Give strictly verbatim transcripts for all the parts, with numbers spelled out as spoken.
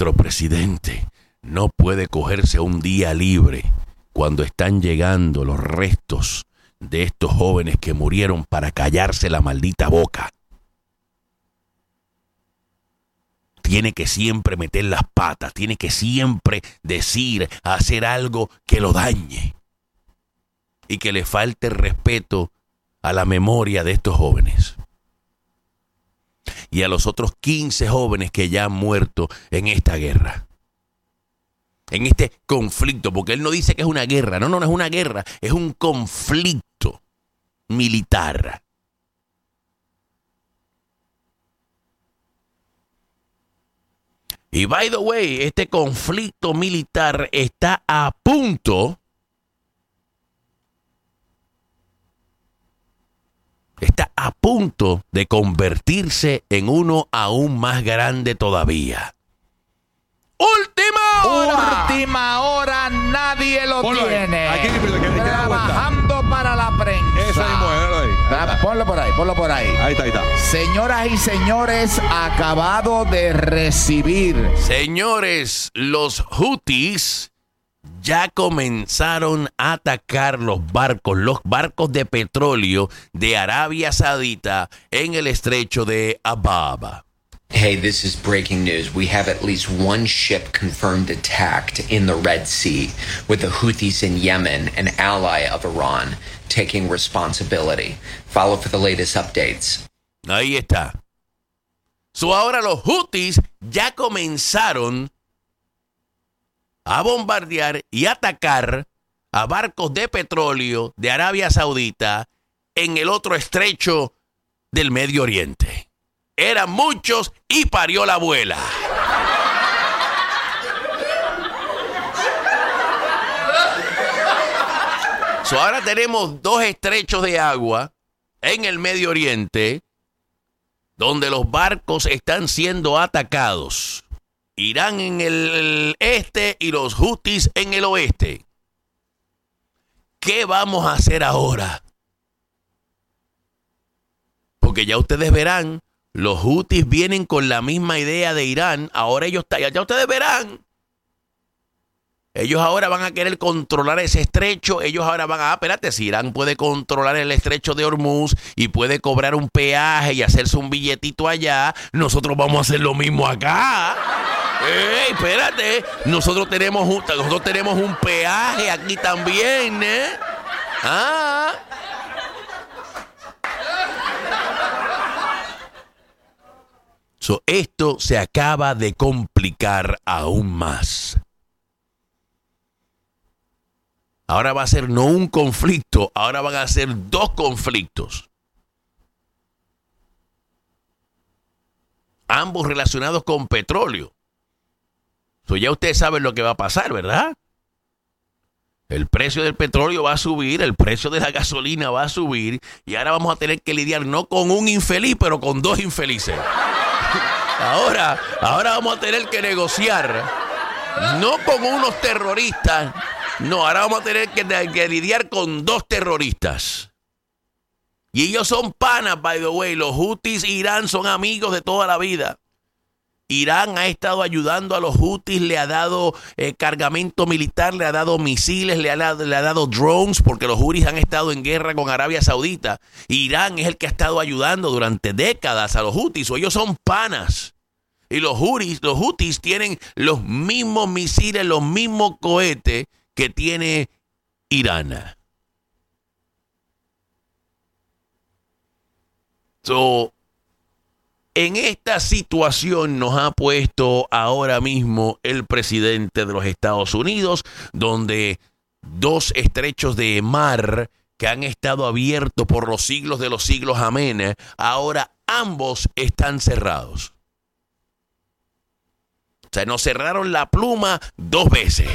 nuestro presidente no puede cogerse un día libre cuando están llegando los restos de estos jóvenes que murieron para callarse la maldita boca. Tiene que siempre meter las patas, tiene que siempre decir, hacer algo que lo dañe y que le falte respeto a la memoria de estos jóvenes y a los otros quince jóvenes que ya han muerto en esta guerra, en este conflicto, porque él no dice que es una guerra, no, no, no es una guerra, es un conflicto militar. Y by the way, este conflicto militar está a punto, está a punto de convertirse en uno aún más grande todavía. ¡Última hora! Última hora, nadie lo Ponlo tiene. ahí. Aquí, que- que- que te da vuelta. Trabajando para la prensa. Eso mismo, déjalo ahí. Ah, Ponlo por ahí, ponlo por ahí. Ahí está, ahí está. Señoras y señores, acabado de recibir. Señores, los Houthis ya comenzaron a atacar los barcos, los barcos de petróleo de Arabia Saudita en el estrecho de Ababa. Hey, this is breaking news. We have at least one ship confirmed attacked in the Red Sea, with the Houthis in Yemen, an ally of Iran, taking responsibility. Follow for the latest updates. Ahí está. So ahora los Houthis ya comenzaron a bombardear y atacar a barcos de petróleo de Arabia Saudita en el otro estrecho del Medio Oriente. Eran muchos y parió la abuela. So ahora tenemos dos estrechos de agua en el Medio Oriente donde los barcos están siendo atacados. Irán en el este y los Houthis en el oeste. ¿Qué vamos a hacer ahora? Porque ya ustedes verán, los Houthis vienen con la misma idea de Irán. Ahora ellos, ya, ya ustedes verán. Ellos ahora van a querer controlar ese estrecho. Ellos ahora van a, ah, espérate, si Irán puede controlar el estrecho de Hormuz y puede cobrar un peaje y hacerse un billetito allá, nosotros vamos a hacer lo mismo acá. ¡Ey, espérate! Nosotros tenemos un, nosotros tenemos un peaje aquí también, ¿eh? Ah. So, esto se acaba de complicar aún más. Ahora va a ser no un conflicto, ahora van a ser dos conflictos. Ambos relacionados con petróleo. So, ya ustedes saben lo que va a pasar, ¿verdad? El precio del petróleo va a subir, el precio de la gasolina va a subir y ahora vamos a tener que lidiar no con un infeliz, pero con dos infelices. Ahora, ahora vamos a tener que negociar, no con unos terroristas, no, ahora vamos a tener que, que lidiar con dos terroristas. Y ellos son panas, by the way, los Houthis y Irán son amigos de toda la vida. Irán ha estado ayudando a los Houthis, le ha dado eh, cargamento militar, le ha dado misiles, le ha, le ha dado drones, porque los Houthis han estado en guerra con Arabia Saudita. Irán es el que ha estado ayudando durante décadas a los Houthis, o ellos son panas. Y los Houthis, los Houthis tienen los mismos misiles, los mismos cohetes que tiene Irán. So, en esta situación nos ha puesto ahora mismo el presidente de los Estados Unidos, donde dos estrechos de mar que han estado abiertos por los siglos de los siglos, amén, ahora ambos están cerrados. O sea, nos cerraron la pluma dos veces.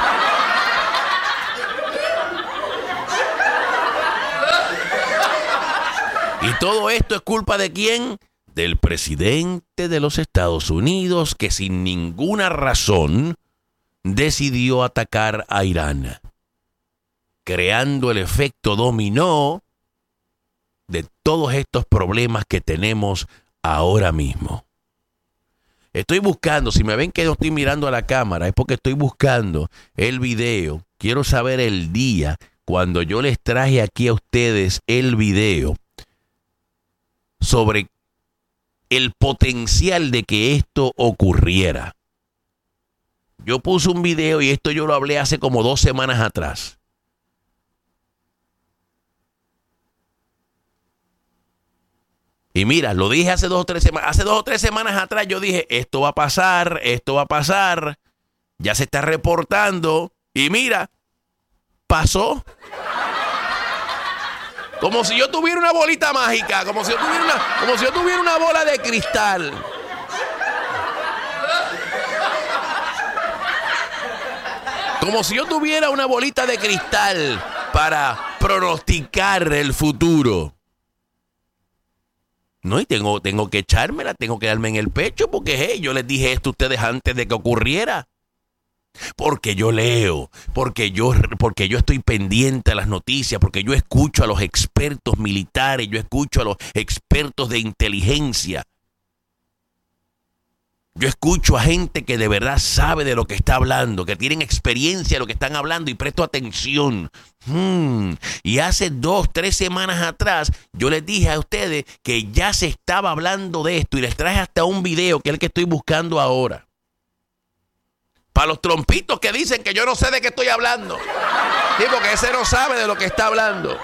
¿Y todo esto es culpa de quién? Del presidente de los Estados Unidos, que sin ninguna razón decidió atacar a Irán, creando el efecto dominó de todos estos problemas que tenemos ahora mismo. Estoy buscando, si me ven que no estoy mirando a la cámara, es porque estoy buscando el video. Quiero saber el día cuando yo les traje aquí a ustedes el video sobre el potencial de que esto ocurriera. Yo puse un video y esto yo lo hablé hace como dos semanas atrás. Y mira, lo dije hace dos o tres semanas. Hace dos o tres semanas atrás yo dije, esto va a pasar, esto va a pasar. Ya se está reportando. Y mira, pasó. Como si yo tuviera una bolita mágica. Como si yo tuviera una, como si yo tuviera una bola de cristal. Como si yo tuviera una bolita de cristal para pronosticar el futuro. No, y tengo, tengo que echármela, tengo que darme en el pecho, porque hey, yo les dije esto a ustedes antes de que ocurriera. Porque yo leo, porque yo, porque yo estoy pendiente a las noticias, porque yo escucho a los expertos militares, yo escucho a los expertos de inteligencia. Yo escucho a gente que de verdad sabe de lo que está hablando, que tienen experiencia de lo que están hablando y presto atención. Hmm. Y hace dos, tres semanas atrás yo les dije a ustedes que ya se estaba hablando de esto y les traje hasta un video que es el que estoy buscando ahora. Para los trompitos que dicen que yo no sé de qué estoy hablando. Sí, porque ese no sabe de lo que está hablando.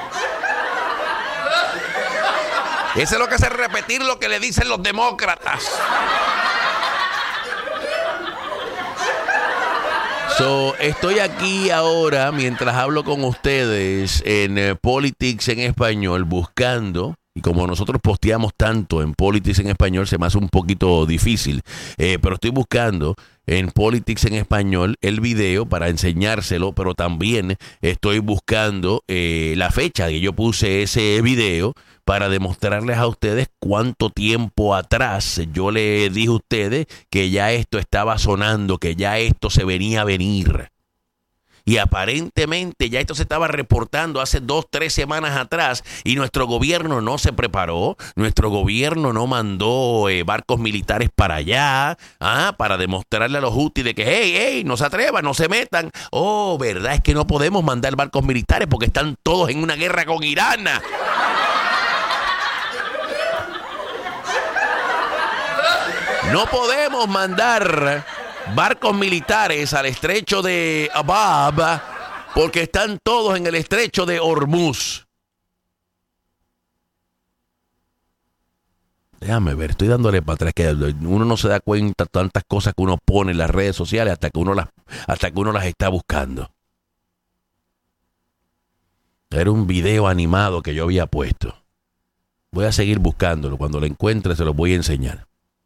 Ese es lo que hace repetir lo que le dicen los demócratas. So, estoy aquí ahora, mientras hablo con ustedes, en eh, Politics en Español, buscando, y como nosotros posteamos tanto en Politics en Español, se me hace un poquito difícil, eh, pero estoy buscando en Politics en Español el video para enseñárselo, pero también estoy buscando eh, la fecha que yo puse ese video para demostrarles a ustedes cuánto tiempo atrás yo le dije a ustedes que ya esto estaba sonando, que ya esto se venía a venir. Y aparentemente ya esto se estaba reportando hace dos, tres semanas atrás y nuestro gobierno no se preparó, nuestro gobierno no mandó eh, barcos militares para allá, ah, para demostrarle a los Houthis de que, hey, hey, no se atrevan, no se metan. Oh, verdad es que no podemos mandar barcos militares porque están todos en una guerra con Irán. No podemos mandar barcos militares al estrecho de Abab porque están todos en el estrecho de Hormuz. Déjame ver, estoy dándole para atrás, que uno no se da cuenta de tantas cosas que uno pone en las redes sociales hasta que uno las, hasta que uno las está buscando. Era un video animado que yo había puesto. Voy a seguir buscándolo. Cuando lo encuentre se los voy a enseñar.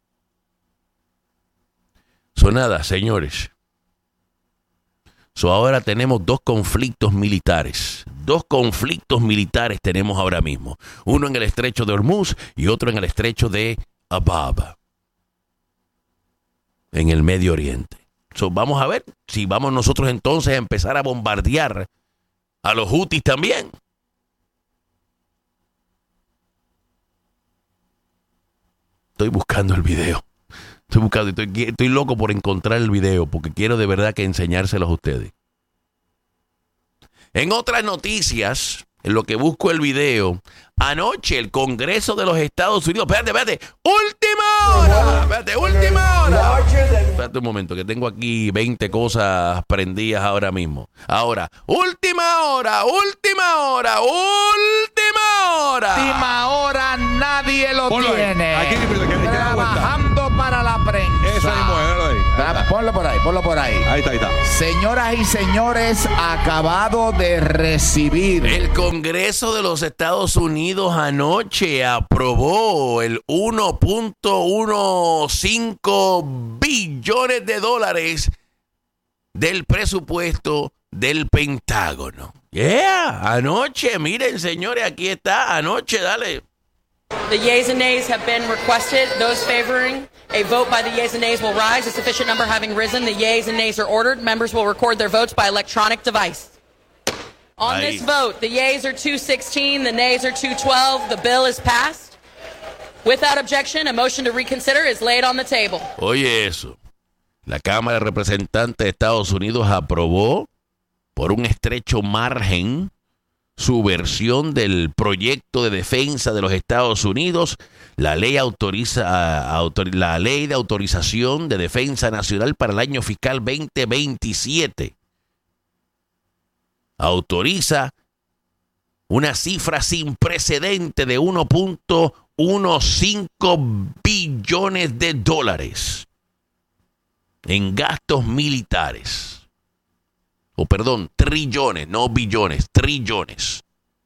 So nada, señores. So ahora tenemos dos conflictos militares. Dos conflictos militares tenemos ahora mismo. Uno en el estrecho de Hormuz y otro en el estrecho de Abab. En el Medio Oriente. So vamos a ver si vamos nosotros entonces a empezar a bombardear a los Houthis también. Estoy buscando el video. Estoy buscando, estoy, estoy loco por encontrar el video porque quiero de verdad que enseñárselos a ustedes. En otras noticias, en lo que busco el video, anoche el Congreso de los Estados Unidos, espérate, espérate, última hora, espérate, última hora. Espérate un momento, que tengo aquí veinte cosas prendidas ahora mismo. Ahora, última hora, última hora, última hora. Última hora, nadie lo Ponlo ahí. tiene. Aquí, que- que- que- que- que- Trabajando para la prensa. Esa mismo, míralo ahí. Ah, Ponlo por ahí, ponlo por ahí. Ahí está, ahí está. Señoras y señores, acabado de recibir El Congreso de los Estados Unidos anoche aprobó el uno punto quince billones de dólares del presupuesto del Pentágono. Yeah, anoche, miren señores, aquí está, anoche, dale. The yeas and nays have been requested. Those favoring a vote by the yeas and nays will rise. A sufficient number having risen, the yeas and nays are ordered. Members will record their votes by electronic device. On Aye. this vote, the yeas are two sixteen, the nays are two twelve. The bill is passed. Without objection, a motion to reconsider is laid on the table. Oye eso. La Cámara de Representantes de Estados Unidos aprobó por un estrecho margen su versión del proyecto de defensa de los Estados Unidos. La ley autoriza autor, la ley de autorización de defensa nacional para el año fiscal veinte veintisiete. Autoriza una cifra sin precedente de uno punto quince billones de dólares en gastos militares. O perdón, trillones, no billones, trillones.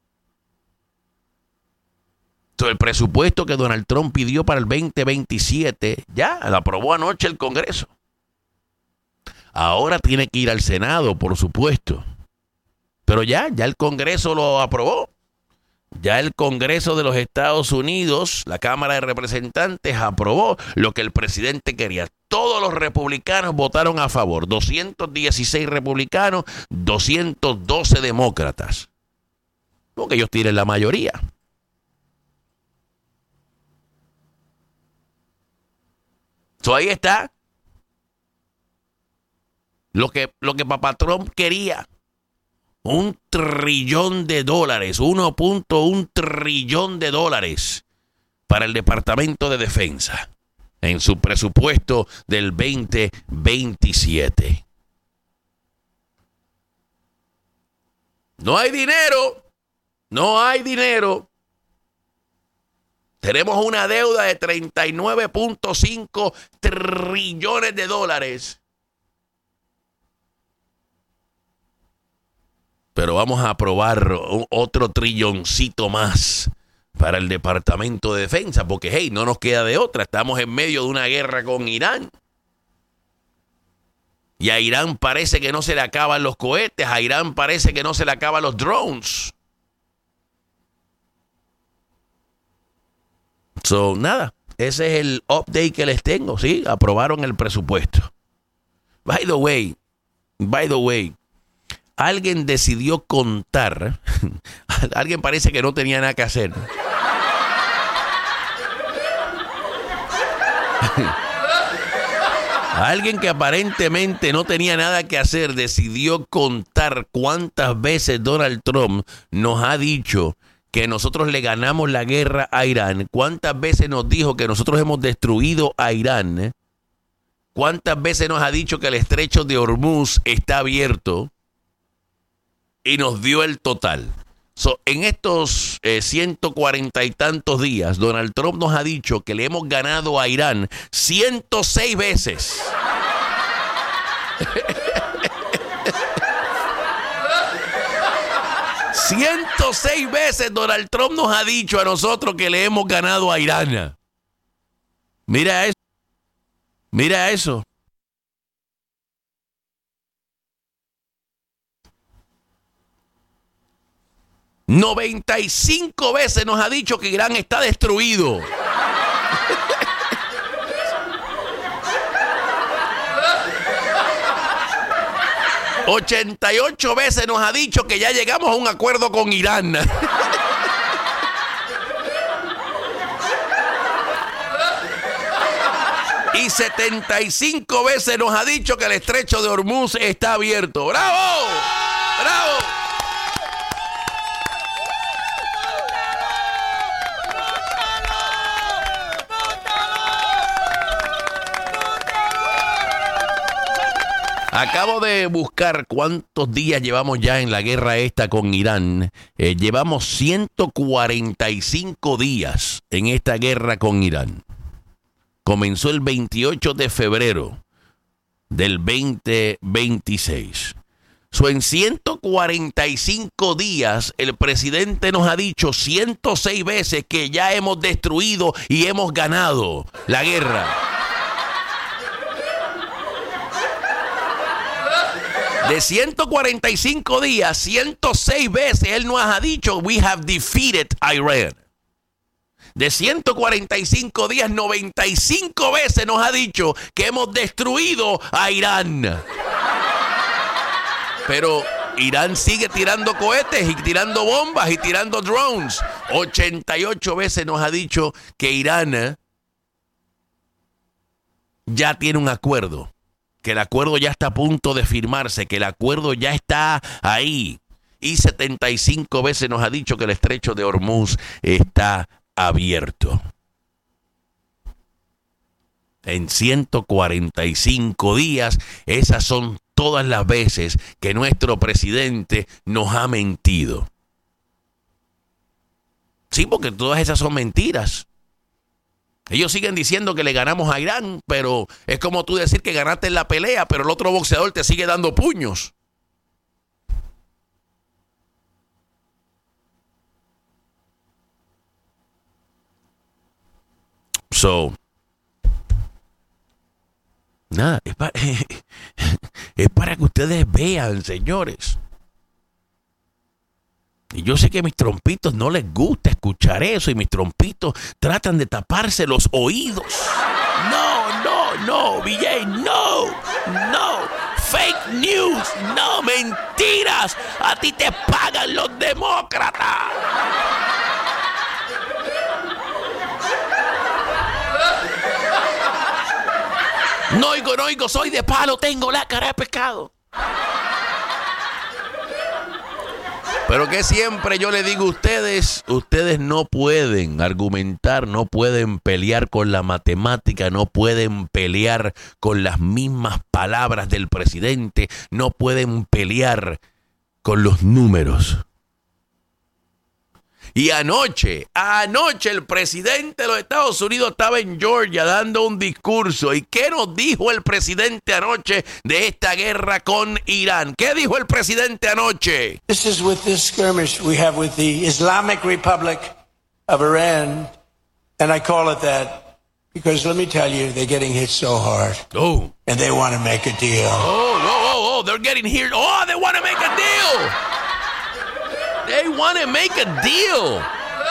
Entonces, el presupuesto que Donald Trump pidió para el veinte veintisiete, ya lo aprobó anoche el Congreso. Ahora tiene que ir al Senado, por supuesto. Pero ya, ya el Congreso lo aprobó. Ya el Congreso de los Estados Unidos, la Cámara de Representantes, aprobó lo que el presidente quería. Todos los republicanos votaron a favor. doscientos dieciséis republicanos, doscientos doce demócratas. Porque ellos tienen la mayoría. So, ahí está. Lo que, lo que Papá Trump quería. Un trillón de dólares, uno punto uno trillón de dólares para el Departamento de Defensa en su presupuesto del veinte veintisiete. No hay dinero, no hay dinero. Tenemos una deuda de treinta y nueve punto cinco trillones de dólares. Pero vamos a aprobar otro trilloncito más para el Departamento de Defensa, porque, hey, no nos queda de otra. Estamos en medio de una guerra con Irán. Y a Irán parece que no se le acaban los cohetes, a Irán parece que no se le acaban los drones. So, nada, ese es el update que les tengo, ¿sí? Aprobaron el presupuesto. By the way, by the way, alguien decidió contar, alguien parece que no tenía nada que hacer. Alguien que aparentemente no tenía nada que hacer decidió contar cuántas veces Donald Trump nos ha dicho que nosotros le ganamos la guerra a Irán, cuántas veces nos dijo que nosotros hemos destruido a Irán, ¿eh? Cuántas veces nos ha dicho que el estrecho de Hormuz está abierto. Y nos dio el total. So, en estos eh, ciento cuarenta y tantos días, Donald Trump nos ha dicho que le hemos ganado a Irán ciento seis veces. ciento seis veces Donald Trump nos ha dicho a nosotros que le hemos ganado a Irán. Mira eso. Mira eso. noventa y cinco veces nos ha dicho que Irán está destruido. ochenta y ocho veces nos ha dicho que ya llegamos a un acuerdo con Irán. Y setenta y cinco veces nos ha dicho que el estrecho de Hormuz está abierto. ¡Bravo! ¡Bravo! Acabo de buscar cuántos días llevamos ya en la guerra esta con Irán. Eh, llevamos ciento cuarenta y cinco días en esta guerra con Irán. Comenzó el veintiocho de febrero del veinte veintiséis. So, en ciento cuarenta y cinco días el presidente nos ha dicho ciento seis veces que ya hemos destruido y hemos ganado la guerra. De ciento cuarenta y cinco días, ciento seis veces él nos ha dicho we have defeated Iran. De ciento cuarenta y cinco días, noventa y cinco veces nos ha dicho que hemos destruido a Irán. Pero Irán sigue tirando cohetes y tirando bombas y tirando drones. ochenta y ocho veces nos ha dicho que Irán ya tiene un acuerdo, que el acuerdo ya está a punto de firmarse, que el acuerdo ya está ahí. Y setenta y cinco veces nos ha dicho que el estrecho de Hormuz está abierto. En ciento cuarenta y cinco días, esas son todas las veces que nuestro presidente nos ha mentido. Sí, porque todas esas son mentiras. Ellos siguen diciendo que le ganamos a Irán, pero es como tú decir que ganaste en la pelea, pero el otro boxeador te sigue dando puños. So, nada, es para, es para que ustedes vean, señores. Y yo sé que a mis trompitos no les gusta escuchar eso y mis trompitos tratan de taparse los oídos. No, no, no, V J, no, no. Fake news, no, mentiras. A ti te pagan los demócratas. No oigo, no oigo, soy de palo, tengo la cara de pescado. Pero que siempre yo le digo a ustedes, ustedes no pueden argumentar, no pueden pelear con la matemática, no pueden pelear con las mismas palabras del presidente, no pueden pelear con los números. Y anoche, anoche el presidente de los Estados Unidos estaba en Georgia dando un discurso. ¿Y qué nos dijo el presidente anoche de esta guerra con Irán? ¿Qué dijo el presidente anoche? This is with this skirmish we have with the Islamic Republic of Iran, and I call it that because let me tell you, they're getting hit so hard. Oh. And they want to make a deal. Oh, oh, oh, oh, they're getting here. Oh, they want to make a deal. They want to make a deal.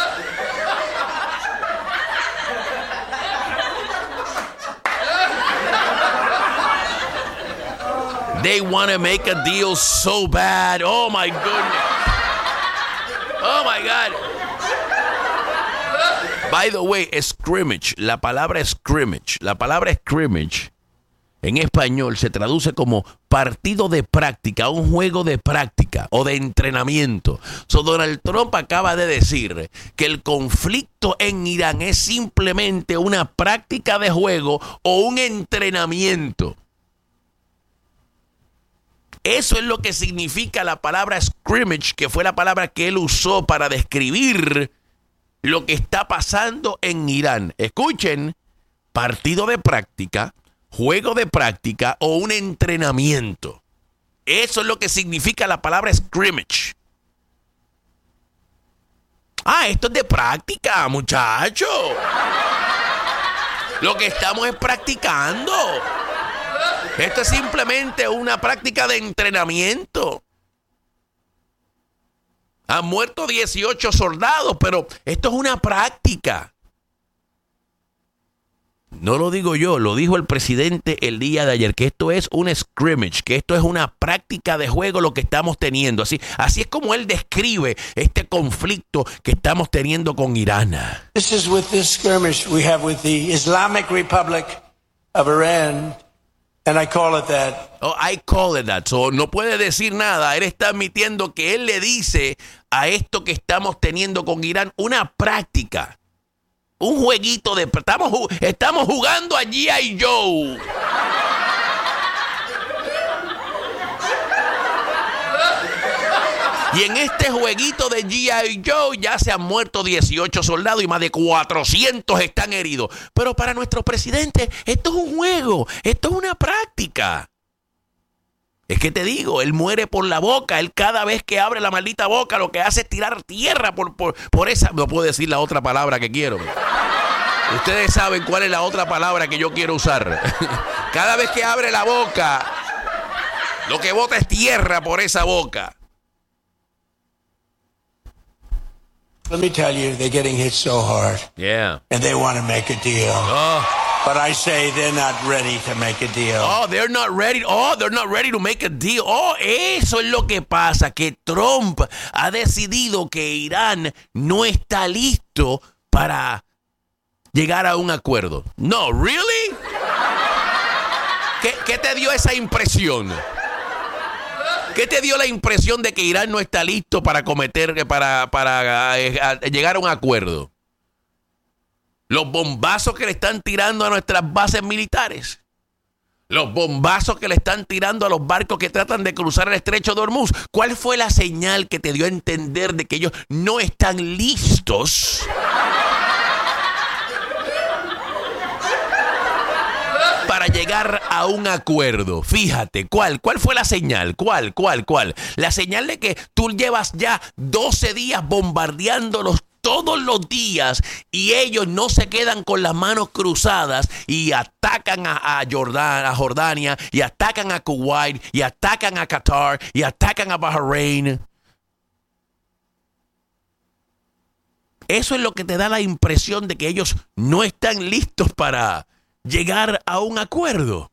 They want to make a deal so bad. Oh, my goodness. Oh, my God. By the way, scrimmage, la palabra scrimmage, la palabra scrimmage en español se traduce como partido de práctica, un juego de práctica o de entrenamiento. So, Donald Trump acaba de decir que el conflicto en Irán es simplemente una práctica de juego o un entrenamiento. Eso es lo que significa la palabra scrimmage, que fue la palabra que él usó para describir lo que está pasando en Irán. Escuchen, partido de práctica, juego de práctica o un entrenamiento. Eso es lo que significa la palabra scrimmage. Ah, esto es de práctica, muchacho. Lo que estamos es practicando. Esto es simplemente una práctica de entrenamiento. Han muerto dieciocho soldados, pero esto es una práctica. No lo digo yo, lo dijo el presidente el día de ayer, que esto es un scrimmage, que esto es una práctica de juego lo que estamos teniendo. Así, así es como él describe este conflicto que estamos teniendo con Irán. This is with this skirmish we have with the Islamic Republic of Iran, and I call it that. Oh, I call it that. So, no puede decir nada. Él está admitiendo que él le dice a esto que estamos teniendo con Irán una práctica. Un jueguito de... Estamos, estamos jugando a G I. Joe. Y en este jueguito de G I. Joe ya se han muerto dieciocho soldados y más de cuatrocientos están heridos. Pero para nuestro presidente esto es un juego, esto es una práctica. Es que te digo, él muere por la boca. Él cada vez que abre la maldita boca lo que hace es tirar tierra por, por, por esa... No puedo decir la otra palabra que quiero. Ustedes saben cuál es la otra palabra que yo quiero usar. Cada vez que abre la boca, lo que bota es tierra por esa boca. Let me tell you, they're getting hit so hard. Yeah. And they want to make a deal. Oh. But I say they're not ready to make a deal. Oh, they're not ready. Oh, they're not ready to make a deal. Oh, eso es lo que pasa, que Trump ha decidido que Irán no está listo para llegar a un acuerdo. No, really? ¿Qué, qué te dio esa impresión? ¿Qué te dio la impresión de que Irán no está listo para cometer, para, para uh, a, a llegar a un acuerdo? Los bombazos que le están tirando a nuestras bases militares. Los bombazos que le están tirando a los barcos que tratan de cruzar el estrecho de Hormuz. ¿Cuál fue la señal que te dio a entender de que ellos no están listos para llegar a un acuerdo? Fíjate, ¿cuál? ¿Cuál fue la señal? ¿Cuál? ¿Cuál? ¿Cuál? La señal de que tú llevas ya doce días bombardeándolos todos los días y ellos no se quedan con las manos cruzadas y atacan a, a, Jordan, a Jordania y atacan a Kuwait y atacan a Qatar y atacan a Bahrein. Eso es lo que te da la impresión de que ellos no están listos para llegar a un acuerdo.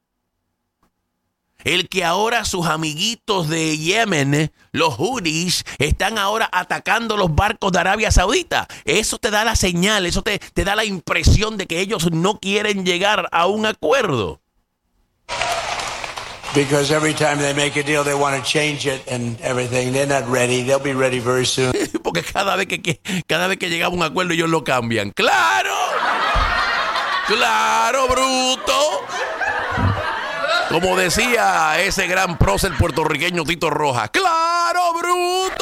El que ahora sus amiguitos de Yemen, los Houthis, están ahora atacando los barcos de Arabia Saudita. Eso te da la señal, eso te, te da la impresión de que ellos no quieren llegar a un acuerdo. Because every time they make a deal, they want to change it and everything. They're not ready. They'll be ready very soon. Porque cada vez que, que, cada vez que llega a un acuerdo, ellos lo cambian. ¡Claro! ¡Claro, bruto! Como decía ese gran prócer puertorriqueño Tito Rojas. ¡Claro, bruto!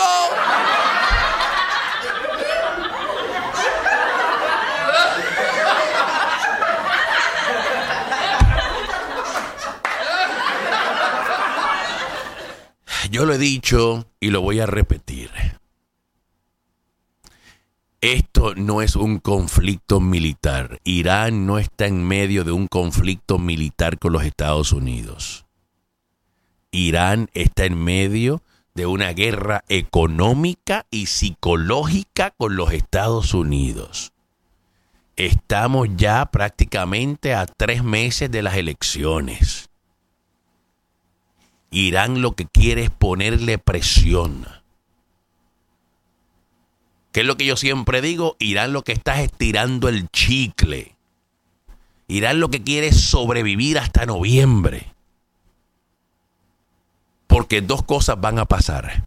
Yo lo he dicho y lo voy a repetir. Esto no es un conflicto militar. Irán no está en medio de un conflicto militar con los Estados Unidos. Irán está en medio de una guerra económica y psicológica con los Estados Unidos. Estamos ya prácticamente a tres meses de las elecciones. Irán lo que quiere es ponerle presión. ¿Qué es lo que yo siempre digo? Irán lo que está es estirando el chicle. Irán lo que quiere es sobrevivir hasta noviembre. Porque dos cosas van a pasar.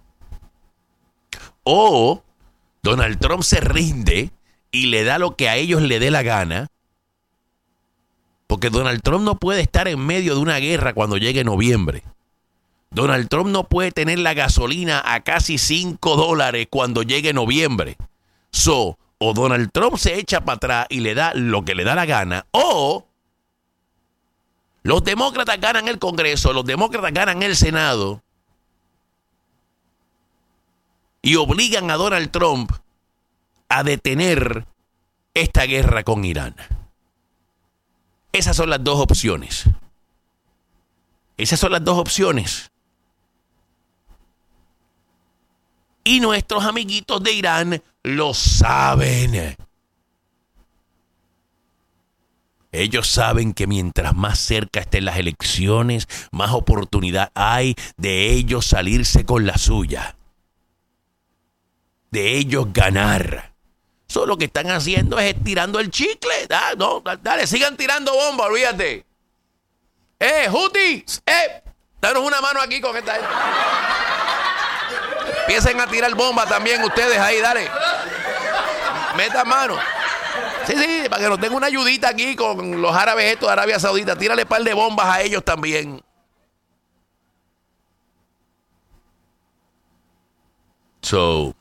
O Donald Trump se rinde y le da lo que a ellos le dé la gana. Porque Donald Trump no puede estar en medio de una guerra cuando llegue noviembre. Donald Trump no puede tener la gasolina a casi cinco dólares cuando llegue noviembre. So, o Donald Trump se echa para atrás y le da lo que le da la gana, o los demócratas ganan el Congreso, los demócratas ganan el Senado y obligan a Donald Trump a detener esta guerra con Irán. Esas son las dos opciones. Esas son las dos opciones. Y nuestros amiguitos de Irán lo saben. Ellos saben que mientras más cerca estén las elecciones, más oportunidad hay de ellos salirse con la suya. De ellos ganar. Solo lo que están haciendo es estirando el chicle. Ah, no, dale, sigan tirando bomba, olvídate. Eh, Houthis, eh, danos una mano aquí con esta gente. Empiecen a tirar bomba también ustedes ahí, dale. Metan mano. Sí, sí, para que nos den una ayudita aquí con los árabes estos de Arabia Saudita. Tírale un par de bombas a ellos también. So,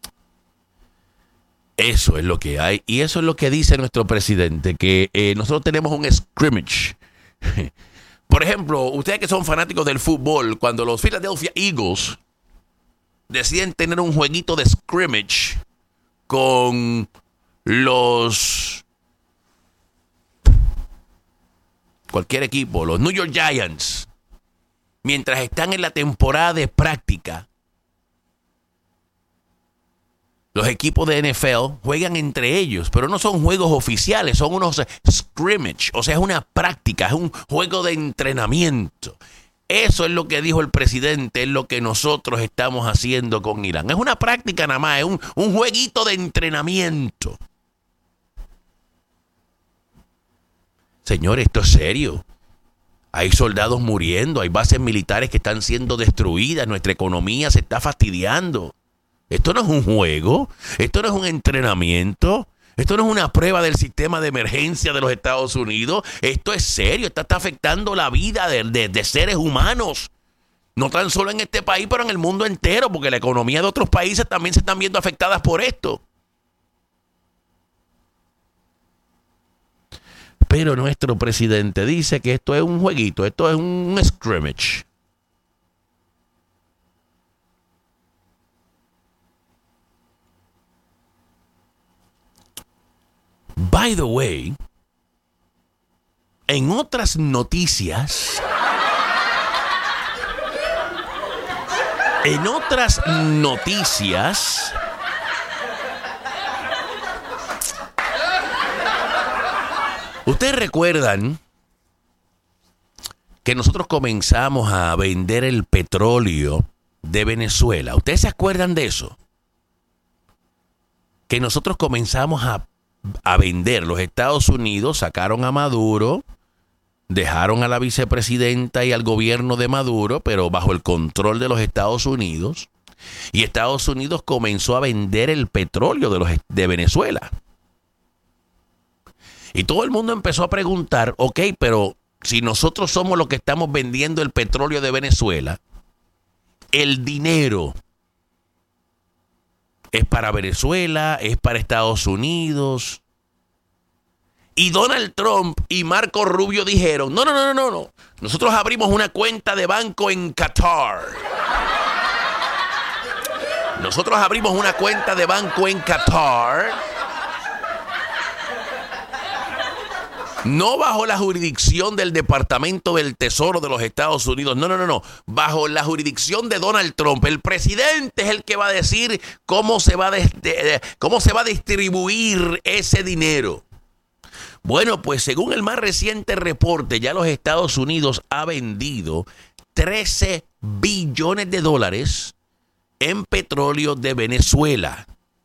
eso es lo que hay. Y eso es lo que dice nuestro presidente, que eh, nosotros tenemos un scrimmage. Por ejemplo, ustedes que son fanáticos del fútbol, cuando los Philadelphia Eagles deciden tener un jueguito de scrimmage con los cualquier equipo, los New York Giants, mientras están en la temporada de práctica, Los equipos de N F L juegan entre ellos, pero no son juegos oficiales, son unos scrimmage, o sea, es una práctica, es un juego de entrenamiento. Eso es lo que dijo el presidente, es lo que nosotros estamos haciendo con Irán. Es una práctica nada más, es un, un jueguito de entrenamiento. Señor, esto es serio. Hay soldados muriendo, hay bases militares que están siendo destruidas, nuestra economía se está fastidiando. Esto no es un juego, esto no es un entrenamiento, esto no es una prueba del sistema de emergencia de los Estados Unidos. Esto es serio, esto está afectando la vida de, de, de seres humanos. No tan solo en este país, pero en el mundo entero, porque la economía de otros países también se están viendo afectadas por esto. Pero nuestro presidente dice que esto es un jueguito, esto es un scrimmage. By the way, en otras noticias, en otras noticias, ustedes recuerdan que nosotros comenzamos a vender el petróleo de Venezuela. ¿Ustedes se acuerdan de eso? Que nosotros comenzamos a a vender. Los Estados Unidos sacaron a Maduro, dejaron a la vicepresidenta y al gobierno de Maduro, pero bajo el control de los Estados Unidos, y Estados Unidos comenzó a vender el petróleo de, los, de Venezuela. Y todo el mundo empezó a preguntar, ok, pero si nosotros somos los que estamos vendiendo el petróleo de Venezuela, el dinero ¿es para Venezuela? ¿Es para Estados Unidos? Y Donald Trump y Marco Rubio dijeron, no, no, no, no, no. Nosotros abrimos una cuenta de banco en Qatar. Nosotros abrimos una cuenta de banco en Qatar. No bajo la jurisdicción del Departamento del Tesoro de los Estados Unidos. No, no, no, no. Bajo la jurisdicción de Donald Trump. El presidente es el que va a decir cómo se va a, de, de, cómo se va a distribuir ese dinero. Bueno, pues según el más reciente reporte, ya los Estados Unidos ha vendido trece billones de dólares en petróleo de Venezuela.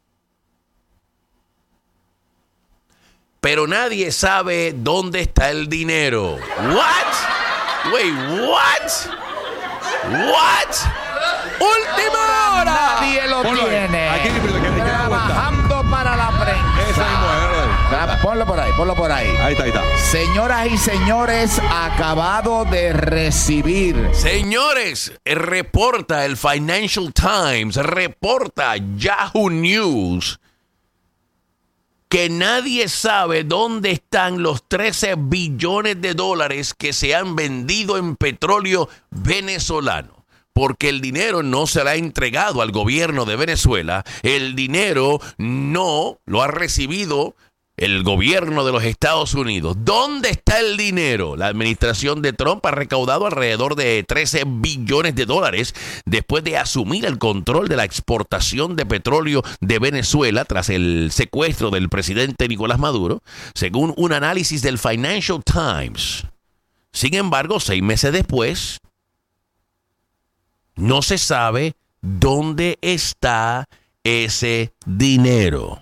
Pero nadie sabe dónde está el dinero. What? Wait, what? What? ¡Última hora! Nadie lo Ponlo ahí. tiene. Aquí, pero que- que- que- Trabajando para la prensa. Esa mismo es, ¿verdad? Tra- Ponlo por ahí, ponlo por ahí. Ahí está, ahí está. Señoras y señores, acabado de recibir. Señores, reporta el Financial Times, reporta Yahoo News, que nadie sabe dónde están los trece billones de dólares que se han vendido en petróleo venezolano. Porque el dinero no se le ha entregado al gobierno de Venezuela. El dinero no lo ha recibido el gobierno de los Estados Unidos. ¿Dónde está el dinero? La administración de Trump ha recaudado alrededor de trece billones de dólares después de asumir el control de la exportación de petróleo de Venezuela tras el secuestro del presidente Nicolás Maduro, según un análisis del Financial Times. Sin embargo, seis meses después, no se sabe dónde está ese dinero.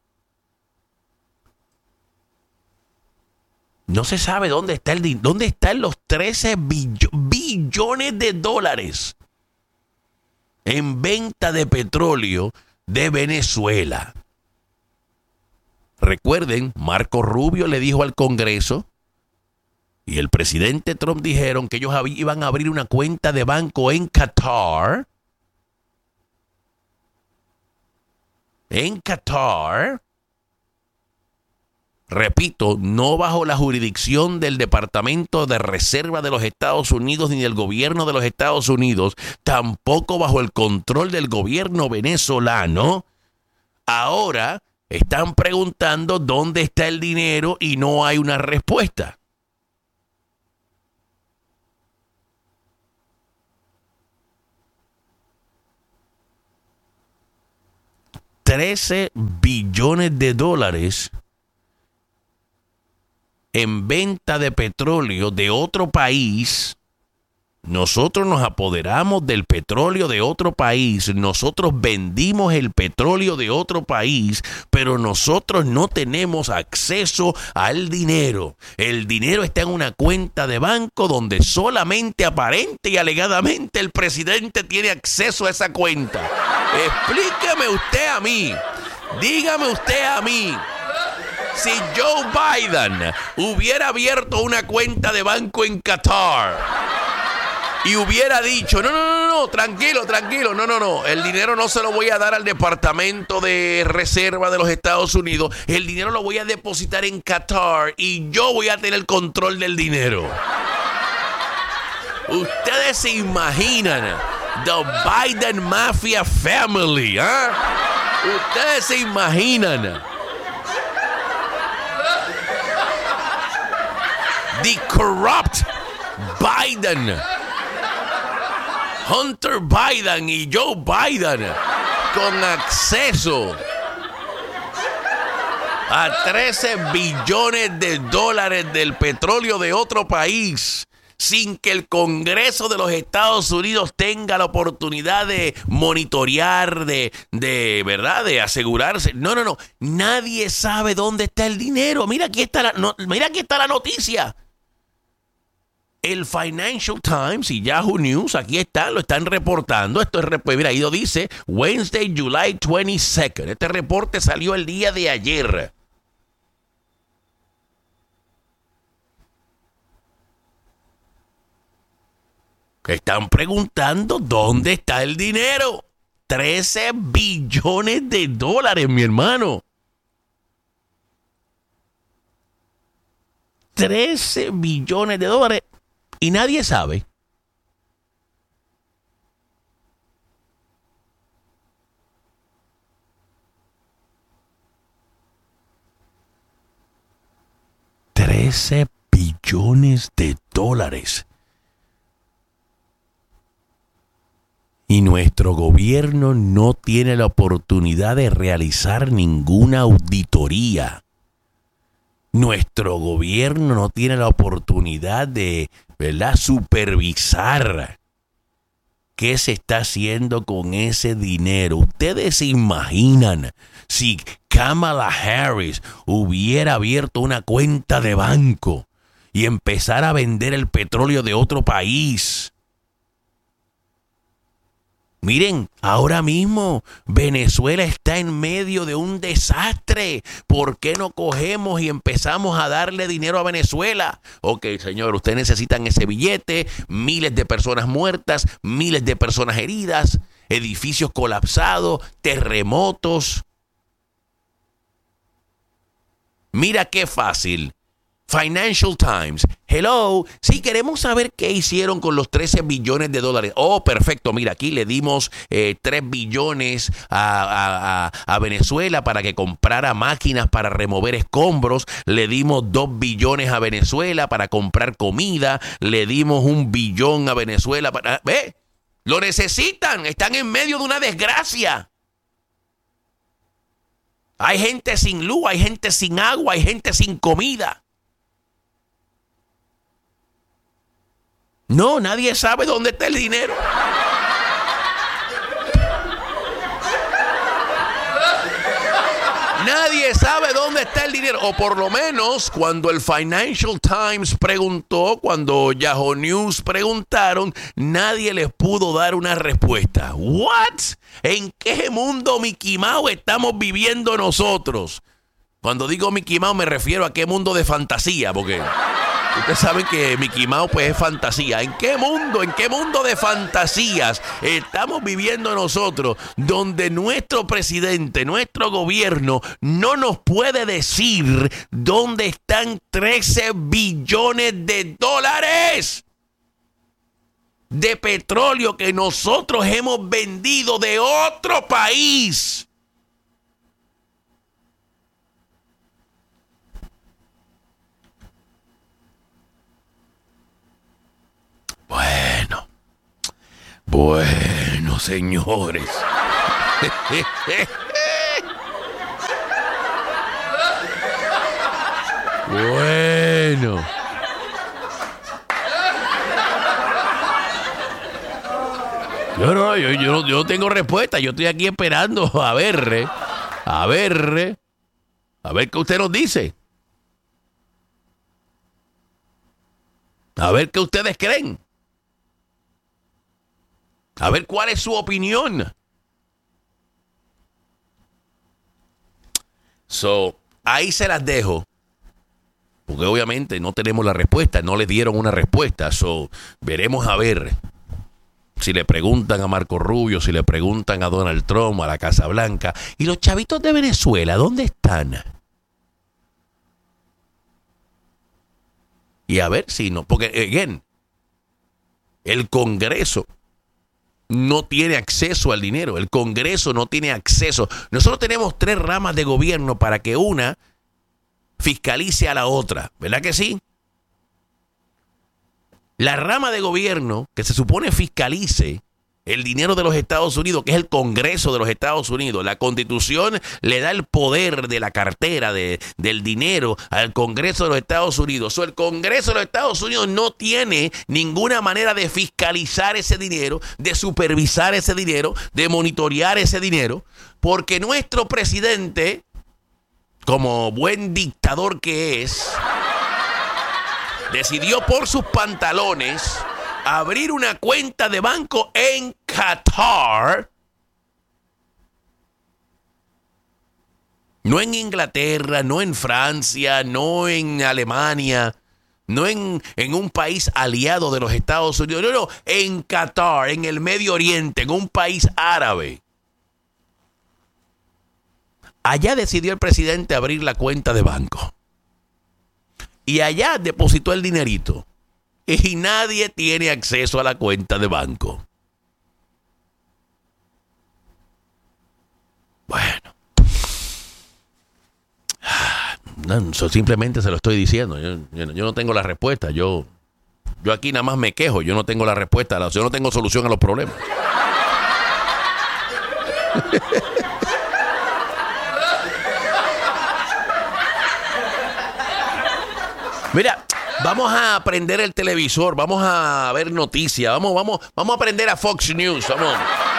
No se sabe dónde está el dinero. ¿Dónde están los trece billo- billones de dólares en venta de petróleo de Venezuela? Recuerden, Marco Rubio le dijo al Congreso y el presidente Trump dijeron que ellos hab- iban a abrir una cuenta de banco en Qatar. En Qatar. Repito, no bajo la jurisdicción del Departamento de Reserva de los Estados Unidos ni del gobierno de los Estados Unidos, tampoco bajo el control del gobierno venezolano. Ahora están preguntando dónde está el dinero y no hay una respuesta. trece billones de dólares en venta de petróleo de otro país. Nosotros nos apoderamos del petróleo de otro país, nosotros vendimos el petróleo de otro país, pero nosotros no tenemos acceso al dinero. El dinero está en una cuenta de banco donde solamente aparente y alegadamente el presidente tiene acceso a esa cuenta. Explíqueme usted a mí, dígame usted a mí, si Joe Biden hubiera abierto una cuenta de banco en Qatar y hubiera dicho, no, no, no, no, tranquilo, tranquilo, no, no, no, el dinero no se lo voy a dar al Departamento de Reserva de los Estados Unidos, el dinero lo voy a depositar en Qatar y yo voy a tener el control del dinero. Ustedes se imaginan the Biden Mafia Family, ¿ah? ¿eh? Ustedes se imaginan the corrupt Biden, Hunter Biden y Joe Biden con acceso a trece billones de dólares del petróleo de otro país sin que el Congreso de los Estados Unidos tenga la oportunidad de monitorear, de, de verdad, de asegurarse? No, no, no. Nadie sabe dónde está el dinero. Mira aquí está la, no, mira aquí está la noticia. El Financial Times y Yahoo News, aquí están, lo están reportando. Esto es, mira, ahí lo dice, Wednesday, July twenty-second. Este reporte salió el día de ayer. Están preguntando dónde está el dinero. trece billones de dólares, mi hermano. trece billones de dólares. Y nadie sabe. trece billones de dólares. Y nuestro gobierno no tiene la oportunidad de realizar ninguna auditoría. Nuestro gobierno no tiene la oportunidad de, ¿verdad?, supervisar qué se está haciendo con ese dinero. Ustedes se imaginan si Kamala Harris hubiera abierto una cuenta de banco y empezara a vender el petróleo de otro país. Miren, ahora mismo Venezuela está en medio de un desastre. ¿Por qué no cogemos y empezamos a darle dinero a Venezuela? Ok, señor, ustedes necesitan ese billete, miles de personas muertas, miles de personas heridas, edificios colapsados, terremotos. Mira qué fácil. Financial Times. Hello. Sí, queremos saber qué hicieron con los trece billones de dólares. Oh, perfecto. Mira, aquí le dimos eh, tres billones a, a, a, a Venezuela para que comprara máquinas para remover escombros. Le dimos dos billones a Venezuela para comprar comida. Le dimos un billón a Venezuela para... ¿Ve? Lo necesitan. Están en medio de una desgracia. Hay gente sin luz, hay gente sin agua, hay gente sin comida. No, nadie sabe dónde está el dinero. Nadie sabe dónde está el dinero. O por lo menos cuando el Financial Times preguntó, cuando Yahoo News preguntaron, nadie les pudo dar una respuesta. ¿What? ¿En qué mundo Mickey Mouse estamos viviendo nosotros? Cuando digo Mickey Mouse me refiero a qué mundo de fantasía, porque... Ustedes saben que Mickey Mouse pues es fantasía. ¿En qué mundo, en qué mundo de fantasías estamos viviendo nosotros donde nuestro presidente, nuestro gobierno no nos puede decir dónde están trece billones de dólares de petróleo que nosotros hemos vendido de otro país? Bueno, bueno, señores. Bueno. Yo no, yo, yo, no, yo no tengo respuesta. Yo estoy aquí esperando a ver, a ver, a ver qué usted nos dice. A ver qué ustedes creen. A ver cuál es su opinión. So, ahí se las dejo. Porque obviamente no tenemos la respuesta. No le dieron una respuesta. So, veremos a ver. Si le preguntan a Marco Rubio, si le preguntan a Donald Trump, a la Casa Blanca. ¿Y los chavitos de Venezuela, dónde están? Y a ver si no. Porque, again, el Congreso no tiene acceso al dinero. El Congreso no tiene acceso. Nosotros tenemos tres ramas de gobierno para que una fiscalice a la otra. ¿Verdad que sí? La rama de gobierno que se supone fiscalice el dinero de los Estados Unidos, que es el Congreso de los Estados Unidos, la Constitución le da el poder de la cartera de, del dinero al Congreso de los Estados Unidos. O el Congreso de los Estados Unidos no tiene ninguna manera de fiscalizar ese dinero, de supervisar ese dinero, de monitorear ese dinero, porque nuestro presidente, como buen dictador que es, decidió por sus pantalones abrir una cuenta de banco en Qatar, no en Inglaterra, no en Francia, no en Alemania, no en, en un país aliado de los Estados Unidos, no, no, en Qatar, en el Medio Oriente, en un país árabe. Allá decidió el presidente abrir la cuenta de banco. Y allá depositó el dinerito. Y nadie tiene acceso a la cuenta de banco. Bueno. No, eso simplemente se lo estoy diciendo. Yo, yo, yo no tengo la respuesta. Yo, yo aquí nada más me quejo. Yo no tengo la respuesta. Yo no tengo solución a los problemas. Mira, vamos a prender el televisor, vamos a ver noticias, vamos, vamos, vamos a prender a Fox News, vamos.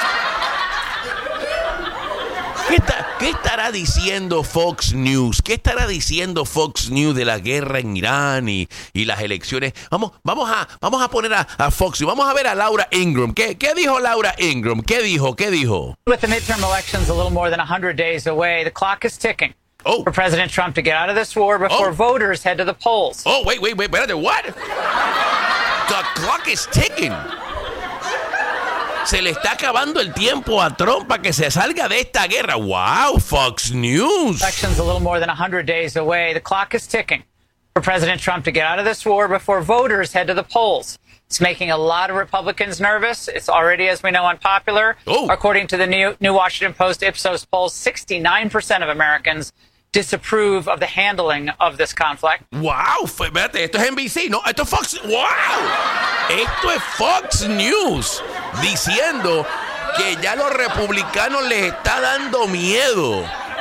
¿Qué, está, ¿Qué estará diciendo Fox News? ¿Qué estará diciendo Fox News de la guerra en Irán y, y las elecciones? Vamos, vamos a, vamos a poner a, a Fox News, vamos a ver a Laura Ingraham. ¿Qué, qué dijo Laura Ingraham? ¿Qué dijo? ¿Qué dijo? With the midterm elections a little more than one hundred days away, the clock is ticking. Oh. For President Trump to get out of this war before Oh. voters head to the polls. Oh, wait, wait, wait, espérate, what? The clock is ticking. Se le está acabando el tiempo a Trump para que se salga de esta guerra. Wow, Fox News. Elections a little more than one hundred days away. The clock is ticking for President Trump to get out of this war before voters head to the polls. It's making a lot of Republicans nervous. It's already, as we know, unpopular. Oh. According to the new, new Washington Post Ipsos poll, sixty-nine percent of Americans disapprove of the handling of this conflict. Wow, fue- espérate, esto es N B C, no, esto es Fox. Wow, esto es Fox News diciendo que ya los republicanos les está dando miedo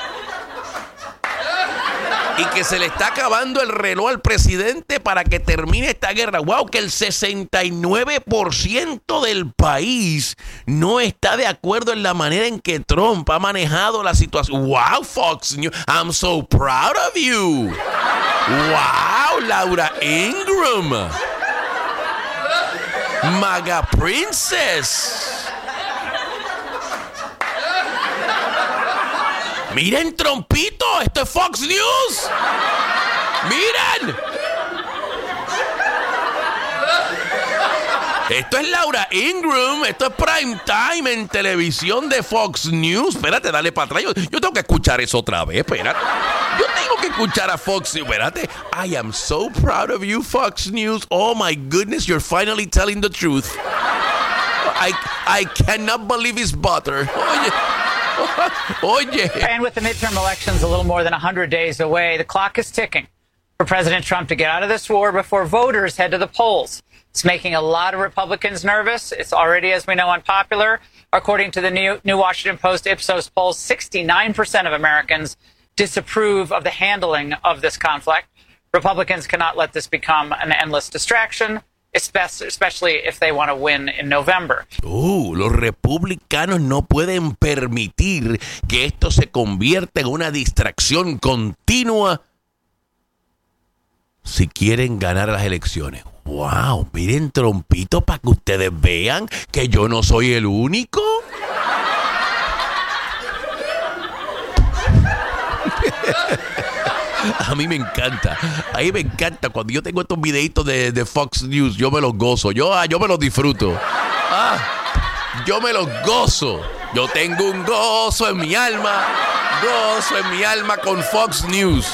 y que se le está acabando el reloj al presidente para que termine esta guerra. Wow, que el sesenta y nueve por ciento del país no está de acuerdo en la manera en que Trump ha manejado la situación. Wow, Fox News, I'm so proud of you. Wow, Laura Ingraham. Maga Princess. Miren, Trompito, esto es Fox News. Miren. Esto es Laura Ingraham, esto es prime time en televisión de Fox News. Espérate, dale para atrás. Yo, yo tengo que escuchar eso otra vez, espérate. Yo tengo que escuchar a Fox News, espérate. I am so proud of you, Fox News. Oh my goodness, you're finally telling the truth. I, I cannot believe it's butter. Oye. Oye. And with the midterm elections a little more than one hundred days away, the clock is ticking for President Trump to get out of this war before voters head to the polls. It's making a lot of Republicans nervous. It's already, as we know, unpopular. According to the new, new Washington Post Ipsos poll, sixty-nine percent of Americans disapprove of the handling of this conflict. Republicans cannot let this become an endless distraction, especially if they want to win in November. Uh, los republicanos no pueden permitir que esto se convierta en una distracción continua si quieren ganar las elecciones. Wow, miren, Trompito, para que ustedes vean que yo no soy el único. A mí me encanta, a mí me encanta cuando yo tengo estos videitos de, de Fox News, yo me los gozo, yo, ah, yo me los disfruto, ah, yo me los gozo, yo tengo un gozo en mi alma, gozo en mi alma con Fox News.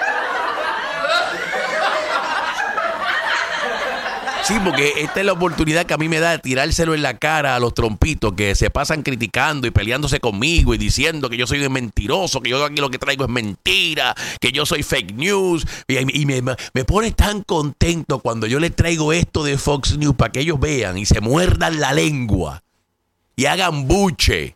Sí, porque esta es la oportunidad que a mí me da de tirárselo en la cara a los trompitos que se pasan criticando y peleándose conmigo y diciendo que yo soy un mentiroso, que yo aquí lo que traigo es mentira, que yo soy fake news. Y, y me, me pone tan contento cuando yo les traigo esto de Fox News para que ellos vean y se muerdan la lengua y hagan buche.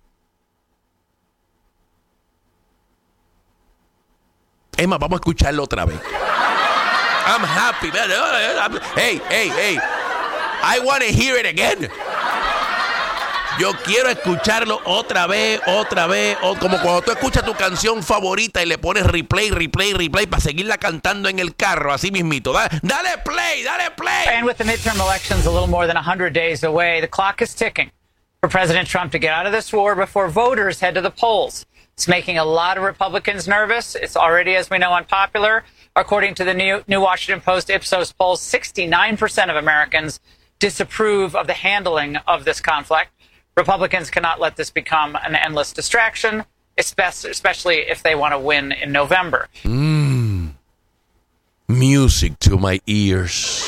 Es más, vamos a escucharlo otra vez. I'm happy. Hey, hey, hey. I want to hear it again. Yo quiero escucharlo otra vez, otra vez. O como cuando tú escuchas tu canción favorita y le pones replay, replay, replay para seguirla cantando en el carro, así mismito. Dale, dale play, dale play. And with the midterm elections a little more than one hundred days away, the clock is ticking for President Trump to get out of this war before voters head to the polls. It's making a lot of Republicans nervous. It's already, as we know, unpopular. According to the New, New Washington Post Ipsos polls, sixty-nine percent of Americans disapprove of the handling of this conflict. Republicans cannot let this become an endless distraction, especially if they want to win in November. Mm. Music to my ears.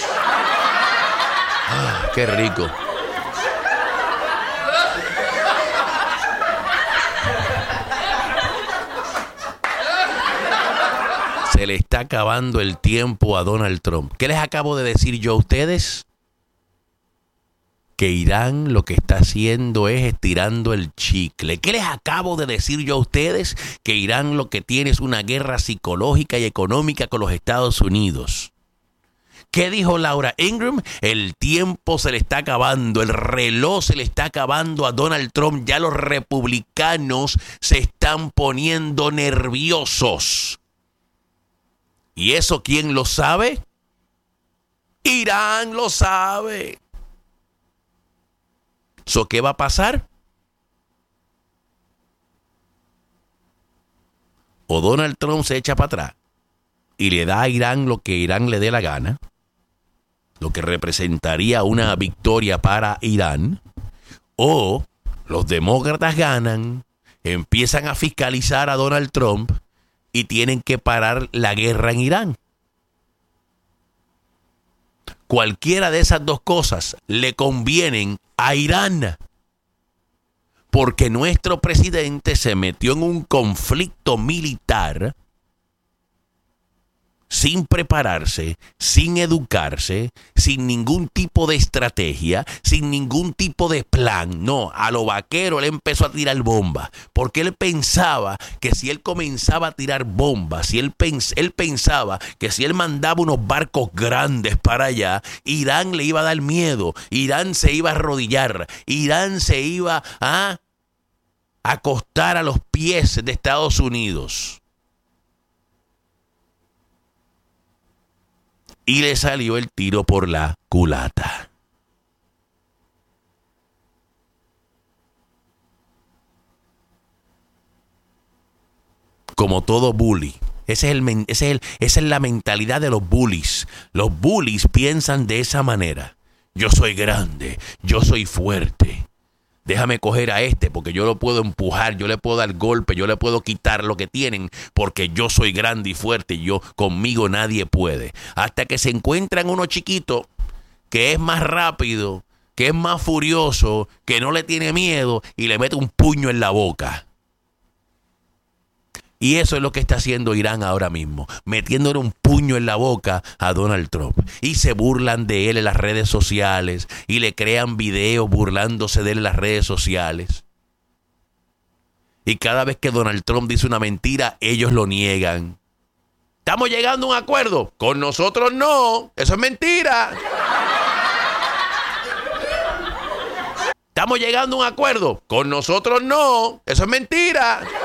Ah, qué rico. Se le está acabando el tiempo a Donald Trump. ¿Qué les acabo de decir yo a ustedes? Que Irán lo que está haciendo es estirando el chicle. ¿Qué les acabo de decir yo a ustedes? Que Irán lo que tiene es una guerra psicológica y económica con los Estados Unidos. ¿Qué dijo Laura Ingraham? El tiempo se le está acabando, el reloj se le está acabando a Donald Trump. Ya los republicanos se están poniendo nerviosos. ¿Y eso quién lo sabe? Irán lo sabe. ¿So qué va a pasar? O Donald Trump se echa para atrás y le da a Irán lo que Irán le dé la gana, lo que representaría una victoria para Irán, o los demócratas ganan, empiezan a fiscalizar a Donald Trump y tienen que parar la guerra en Irán. Cualquiera de esas dos cosas le convienen a Irán, porque nuestro presidente se metió en un conflicto militar sin prepararse, sin educarse, sin ningún tipo de estrategia, sin ningún tipo de plan. No, a lo vaquero él empezó a tirar bombas, porque él pensaba que si él comenzaba a tirar bombas, si él, pens- él pensaba que si él mandaba unos barcos grandes para allá, Irán le iba a dar miedo, Irán se iba a arrodillar, Irán se iba a acostar a los pies de Estados Unidos. Y le salió el tiro por la culata. Como todo bully. Ese es el, ese es el, esa es la mentalidad de los bullies. Los bullies piensan de esa manera. Yo soy grande, yo soy fuerte. Déjame coger a este porque yo lo puedo empujar, yo le puedo dar golpe, yo le puedo quitar lo que tienen porque yo soy grande y fuerte y yo, conmigo nadie puede. Hasta que se encuentran uno chiquito que es más rápido, que es más furioso, que no le tiene miedo y le mete un puño en la boca. Y eso es lo que está haciendo Irán ahora mismo, metiéndole un puño en la boca a Donald Trump. Y se burlan de él en las redes sociales y le crean videos burlándose de él en las redes sociales. Y cada vez que Donald Trump dice una mentira, ellos lo niegan. Estamos llegando a un acuerdo. Con nosotros no. Eso es mentira. Estamos llegando a un acuerdo. Con nosotros no. Eso es mentira.